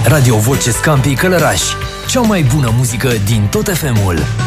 Radio Voce Scampii Călărași. Cea mai bună muzică din tot FM-ul.